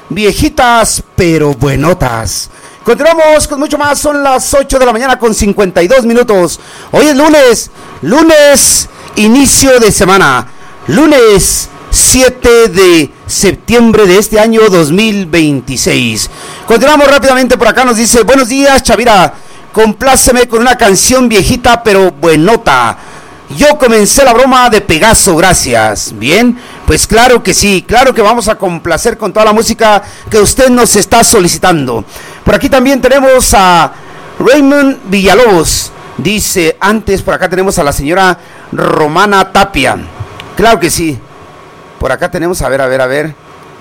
viejitas pero buenotas. Continuamos con mucho más, son las 8 de la mañana con 52 minutos. Hoy es lunes, inicio de semana, lunes 7 de septiembre de este año 2026. Continuamos rápidamente por acá, nos dice, buenos días Chavira, compláceme con una canción viejita pero buenota. Yo comencé la broma de Pegaso, gracias. Bien, pues claro que sí, claro que vamos a complacer con toda la música que usted nos está solicitando. Por aquí también tenemos a Raymond Villalobos. Dice, antes por acá tenemos a la señora Romana Tapia. Claro que sí. Por acá tenemos, a ver.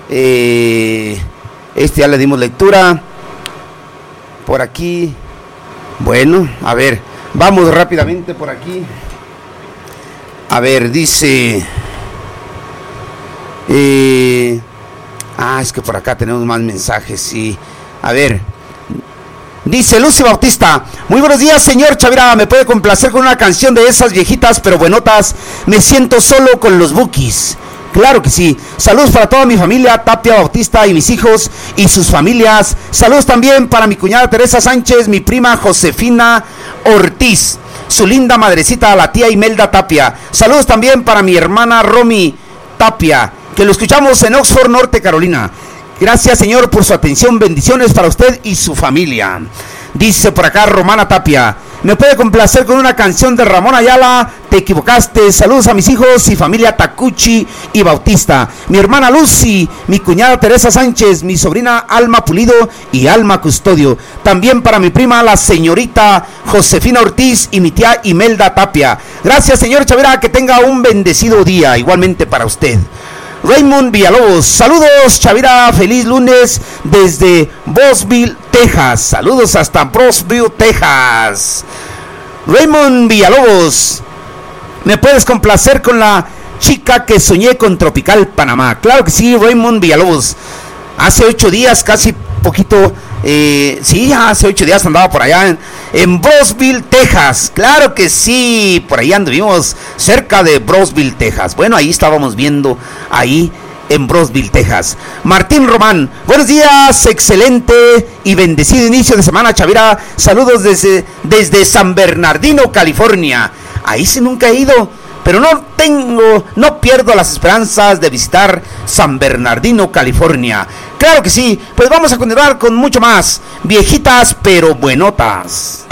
Ya le dimos lectura. Por aquí. Bueno, a ver, vamos rápidamente por aquí. A ver, dice... es que por acá tenemos más mensajes, sí. A ver, dice Lucy Bautista, muy buenos días señor Chavira, ¿me puede complacer con una canción de esas viejitas pero buenotas? Me siento solo con los Bukis. Claro que sí. Saludos para toda mi familia Tapia Bautista y mis hijos y sus familias. Saludos también para mi cuñada Teresa Sánchez, mi prima Josefina Ortiz, su linda madrecita, la tía Imelda Tapia. Saludos también para mi hermana Romy Tapia, que lo escuchamos en Oxford, Norte Carolina. Gracias, señor, por su atención. Bendiciones para usted y su familia. Dice por acá Romana Tapia, ¿me puede complacer con una canción de Ramón Ayala? Te equivocaste. Saludos a mis hijos y familia Tacuchi y Bautista, mi hermana Lucy, mi cuñada Teresa Sánchez, mi sobrina Alma Pulido y Alma Custodio. También para mi prima la señorita Josefina Ortiz y mi tía Imelda Tapia. Gracias, señor Chavira, que tenga un bendecido día. Igualmente para usted. Raymond Villalobos, saludos Chavira, feliz lunes desde Brownsville, Texas. Saludos hasta Brownsville, Texas. Raymond Villalobos, ¿me puedes complacer con la chica que soñé con Tropical Panamá? Claro que sí, Raymond Villalobos. Hace 8 días, casi poquito, hace 8 días andaba por allá en Brownsville, Texas. Claro que sí, por ahí anduvimos cerca de Brownsville, Texas. Bueno, ahí estábamos viendo, ahí en Brownsville, Texas. Martín Román, buenos días, excelente y bendecido inicio de semana, Chavira. Saludos desde San Bernardino, California. Ahí sí nunca he ido, pero no pierdo las esperanzas de visitar San Bernardino, California. Claro que sí, pues vamos a continuar con mucho más, viejitas pero buenotas.